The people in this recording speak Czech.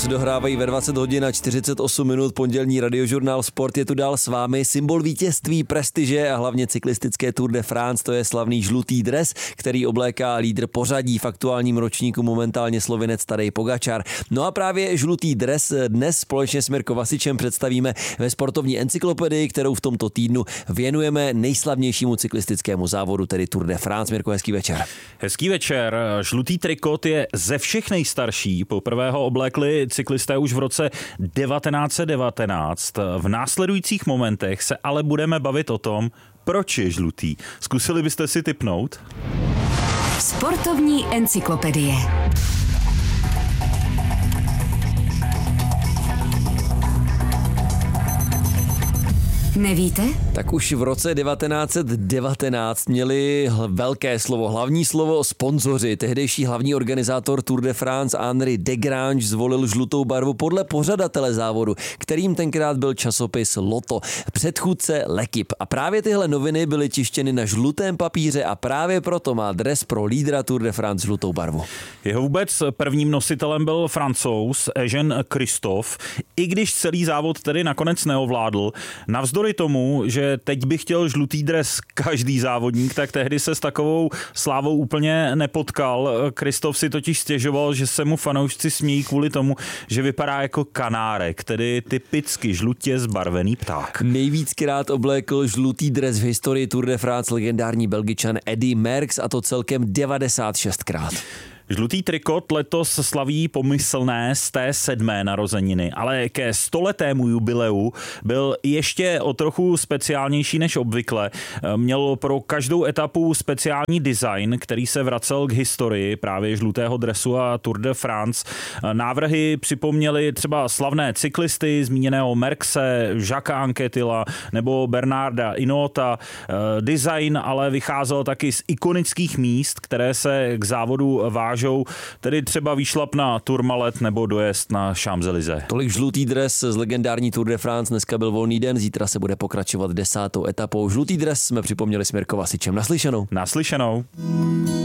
se dohrávají ve 20 hodin a 48 minut. Pondělní radiožurnál Sport je tu dál s vámi. Symbol vítězství, prestiže a hlavně cyklistické Tour de France, to je slavný žlutý dres, který obléká lídr pořadí v aktuálním ročníku momentálně Slovinec Tadej Pogačar. No a právě žlutý dres dnes společně s Mirko Vasičem představíme ve sportovní encyklopedii, kterou v tomto týdnu věnujeme nejslavnějšímu cyklistickému závodu, tedy Tour de France. Mirko, hezký večer. Hezký večer. Žlutý trikot je ze všech nejstarší. Poprvé ho oblékli cyklisté už v roce 1919. V následujících momentech se ale budeme bavit o tom, proč je žlutý. Zkusili byste si tipnout? Sportovní encyklopedie. Nevíte? Tak už v roce 1919 měli velké slovo, hlavní slovo sponzoři. Tehdejší hlavní organizátor Tour de France Henri Desgrange zvolil žlutou barvu podle pořadatele závodu, kterým tenkrát byl časopis Lotto, předchůdce L'Équipe. A právě tyhle noviny byly tištěny na žlutém papíře a právě proto má dres pro lídra Tour de France žlutou barvu. Jeho vůbec prvním nositelem byl Francouz Eugène Christophe, i když celý závod tedy nakonec neovládl. Navzdory tomu, že teď by chtěl žlutý dres každý závodník, tak tehdy se s takovou slávou úplně nepotkal. Christophe si totiž stěžoval, že se mu fanoušci smějí kvůli tomu, že vypadá jako kanárek, tedy typicky žlutě zbarvený pták. Nejvíckrát oblékl žlutý dres v historii Tour de France legendární Belgičan Eddy Merckx, a to celkem 96krát. Žlutý trikot letos slaví pomyslné z té 7. narozeniny, ale ke 100letému jubileu byl ještě o trochu speciálnější než obvykle. Měl pro každou etapu speciální design, který se vracel k historii právě žlutého dresu a Tour de France. Návrhy připomněly třeba slavné cyklisty, zmíněného Merckxe, Jacquesa Anquetyla nebo Bernarda Hinaulta. Design ale vycházel taky z ikonických míst, které se k závodu vážou, tedy třeba výšlap na Tourmalet nebo dojezd na Champs-Élysées. Tolik žlutý dres z legendární Tour de France. Dneska byl volný den, zítra se bude pokračovat 10. etapou. Žlutý dres jsme připomněli s Mirko Vasičem. Naslyšenou. Naslyšenou.